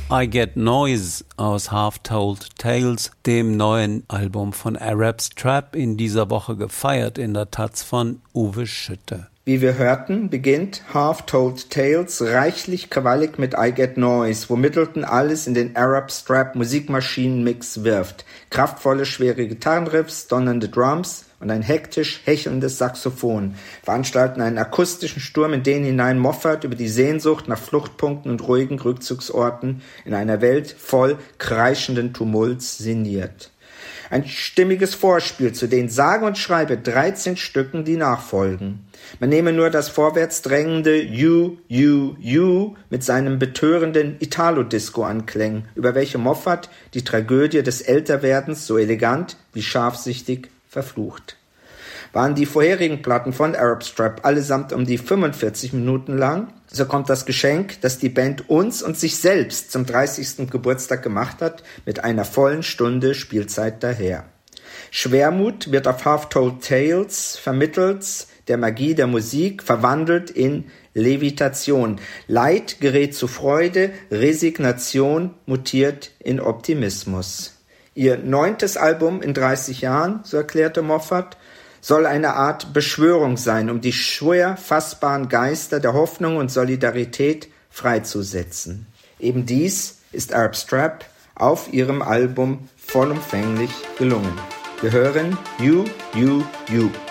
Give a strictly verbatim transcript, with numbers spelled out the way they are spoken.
I Get Noise aus Half-Told Tales, dem neuen Album von Arab Strap, in dieser Woche gefeiert in der Taz von Uwe Schütte. Wie wir hörten, beginnt Half-Told Tales reichlich krawallig mit I Get Noise, wo Middleton alles in den Arab Strap Musikmaschinenmix wirft. Kraftvolle, schwere Gitarrenriffs, donnernde Drums und ein hektisch hechelndes Saxophon veranstalten einen akustischen Sturm, in den hinein Moffat über die Sehnsucht nach Fluchtpunkten und ruhigen Rückzugsorten in einer Welt voll kreischenden Tumults sinniert. Ein stimmiges Vorspiel zu den sage und schreibe dreizehn Stücken, die nachfolgen. Man nehme nur das vorwärts drängende You, You, You mit seinem betörenden Italo-Disco-Anklängen, über welche Moffat die Tragödie des Älterwerdens so elegant wie scharfsichtig verflucht. Waren die vorherigen Platten von Arab Strap allesamt um die fünfundvierzig Minuten lang, so kommt das Geschenk, das die Band uns und sich selbst zum dreißigsten Geburtstag gemacht hat, mit einer vollen Stunde Spielzeit daher. Schwermut wird auf Half-Told Tales vermittelt der Magie der Musik verwandelt in Levitation. Leid gerät zu Freude, Resignation mutiert in Optimismus. Ihr neuntes Album in dreißig Jahren, so erklärte Moffat, soll eine Art Beschwörung sein, um die schwer fassbaren Geister der Hoffnung und Solidarität freizusetzen. Eben dies ist Arab Strap auf ihrem Album vollumfänglich gelungen. Wir hören You, You, You.